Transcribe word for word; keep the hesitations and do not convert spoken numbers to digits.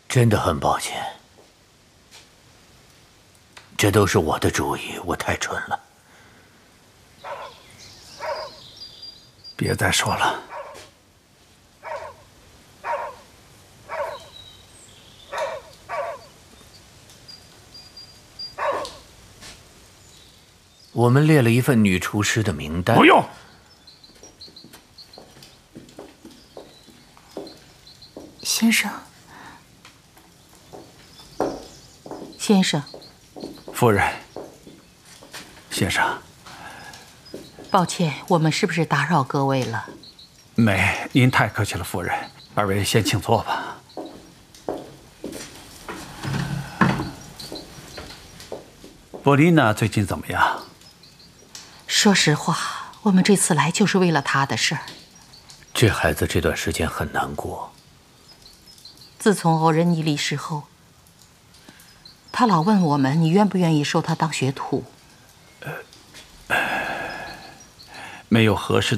真的很抱歉，这都是我的主意，我太蠢了。 别再说了。 我们列了一份女厨师的名单。 不用。 先生，先生， 夫人，先生， 抱歉，我们是不是打扰各位了？ 没，您太客气了，夫人。二位先请坐吧。波丽娜最近怎么样？ 说实话，我们这次来就是为了她的事儿。 这孩子这段时间很难过。 自从欧仁妮离世后，他老问我们，你愿不愿意收他当学徒？ 没有合适的